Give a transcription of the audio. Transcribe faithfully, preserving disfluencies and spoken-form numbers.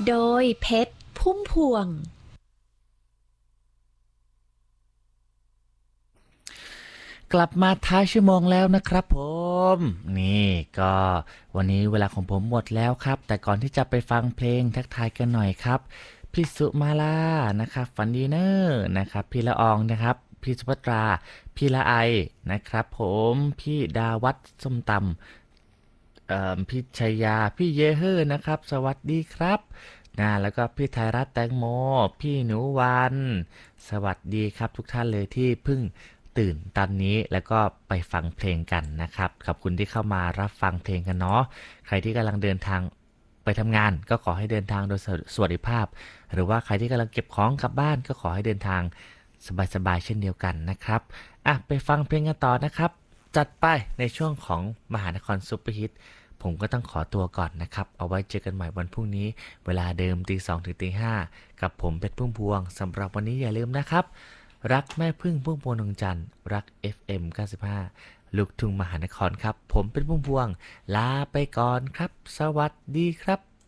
โดยเพชรพุ่มพวงกลับมาท้ายชั่วโมงแล้วนะครับผมนี่ก็วันนี้เวลาของผมหมดแล้วครับแต่ก่อนที่จะไปฟังเพลงทักทายกันหน่อยครับพี่สุมาลานะครับฟันดีเนอร์นะครับพี่ละอองนะครับพี่สุภัตราพี่ละไอนะครับผมพี่ดาวัฒน์ส้มตำเอ่อพี่ชัยยาพี่เยเฮอร์นะครับสวัสดีครับนะแล้วก็พี่ไทยรัฐแตงโมพี่หนูวันสวัสดีครับทุกท่านเลยที่เพิ่ง ตื่นตอนนี้แล้วก็ไปฟังเพลงกันนะครับขอบคุณที่เข้ามารับฟังเพลงกันเนาะใครที่กำลังเดินทางไปทำงานก็ขอให้เดินทางโดยสวัสดิภาพหรือว่าใครที่กำลังเก็บของกลับบ้านก็ขอให้เดินทางสบายๆเช่นเดียวกันนะครับอ่ะไปฟังเพลงกันต่อนะครับจัดไปในช่วงของมหานครซุปเปอร์ฮิตผมก็ต้องขอตัวก่อนนะครับเอาไว้เจอกันใหม่วันพรุ่งนี้เวลาเดิมตีสองถึงตีห้ากับผมเพชรพุ่มพวงสำหรับวันนี้อย่าลืมนะครับ รักแม่พึ่งพุ่มพวงดวงจันทร์รัก เอฟ เอ็ม เก้าสิบห้าลูกทุ่งมหานครครับผมเป็นพุ่มพวงลาไปก่อนครับสวัสดีครับ